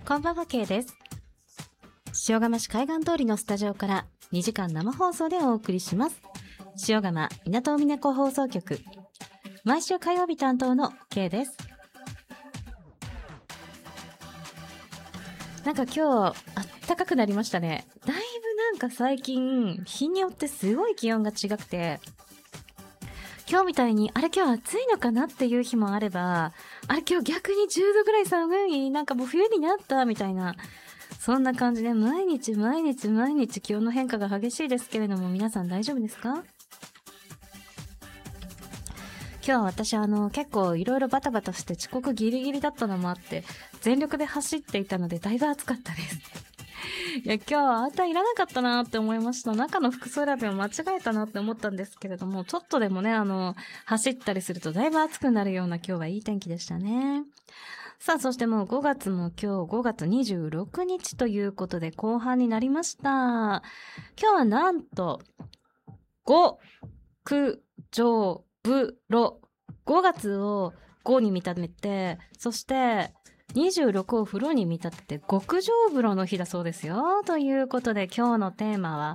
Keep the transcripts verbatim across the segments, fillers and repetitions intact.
こんばんは、K です。塩釜市海岸通りのスタジオからにじかん生放送でお送りします。塩釜港海猫放送局。毎週火曜日担当の K です。なんか今日あったかくなりましたね。だいぶなんか最近日によってすごい気温が違くて、今日みたいにあれ今日暑いのかなっていう日もあれば、あれ今日逆にじゅうどぐらい寒い、なんかもう冬になったみたいな、そんな感じで毎日毎日毎日気温の変化が激しいですけれども、皆さん大丈夫ですか？今日は私あの結構いろいろバタバタして遅刻ギリギリだったのもあって全力で走っていたのでだいぶ暑かったです。いや今日はあんたいらなかったなって思いました。中の服装選びを間違えたなって思ったんですけれども、ちょっとでもねあの走ったりするとだいぶ暑くなるような今日はいい天気でしたね。さあそしてもうごがつも今日ごがつにじゅうろくにちということで後半になりました。今日はなんとご、く、じょう、ぶ、ろごがつをごに見立てて、そしてにじゅうろくを風呂に見立てて極上風呂の日だそうですよ。ということで今日のテーマは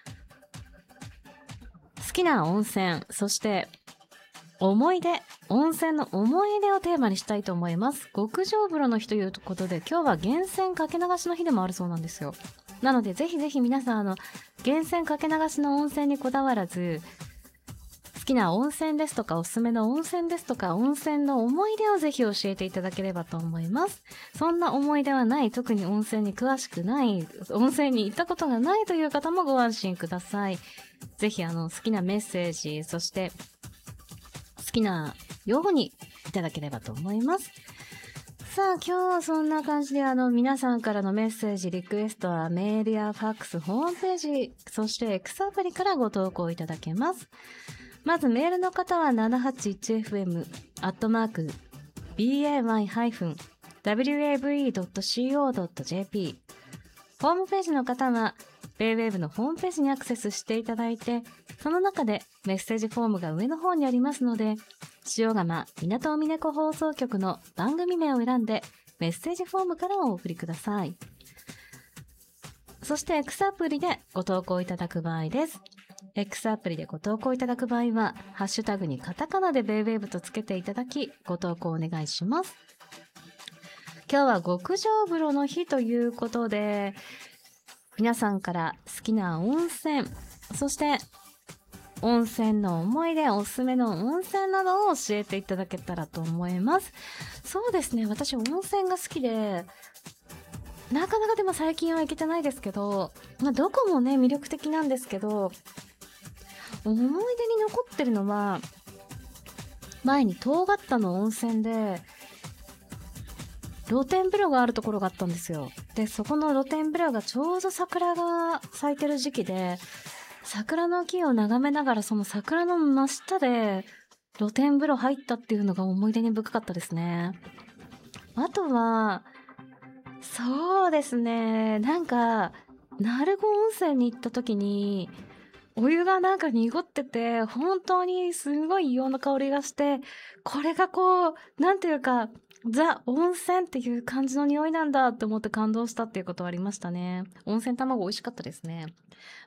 好きな温泉、そして思い出、温泉の思い出をテーマにしたいと思います。極上風呂の日ということで今日は源泉かけ流しの日でもあるそうなんですよ。なのでぜひぜひ皆さんあの源泉かけ流しの温泉にこだわらず、好きな温泉ですとかおすすめの温泉ですとか温泉の思い出をぜひ教えていただければと思います。そんな思い出はない、特に温泉に詳しくない、温泉に行ったことがないという方もご安心ください。ぜひあの好きなメッセージ、そして好きなようにいただければと思います。さあ今日はそんな感じであの皆さんからのメッセージリクエストはメールやファックス、ホームページ、そして X アプリからご投稿いただけます。まずメールの方は ななはちいちエフエム アットマーク ビーエーワイ ダブリューエーブイ ドット シーオー ドット ジェーピー、 ホームページの方はベイウェーブのホームページにアクセスしていただいて、その中でメッセージフォームが上の方にありますので、塩釜港海猫放送局の番組名を選んでメッセージフォームからお送りください。そして X アプリでご投稿いただく場合です。X アプリでご投稿いただく場合はハッシュタグにカタカナでベイウェーブとつけていただきご投稿お願いします。今日は極上風呂の日ということで、皆さんから好きな温泉、そして温泉の思い出、おすすめの温泉などを教えていただけたらと思います。そうですね、私温泉が好きでなかなかでも最近は行けてないですけど、まあ、どこもね魅力的なんですけど、思い出に残ってるのは前に東ヶ田の温泉で露天風呂があるところがあったんですよ。でそこの露天風呂がちょうど桜が咲いてる時期で、桜の木を眺めながらその桜の真下で露天風呂入ったっていうのが思い出に深かったですね。あとはそうですね、なんか鳴子温泉に行った時にお湯がなんか濁ってて本当にすごい硫黄の香りがして、これがこうなんていうかザ温泉っていう感じの匂いなんだって思って感動したっていうことはありましたね。温泉卵美味しかったですね。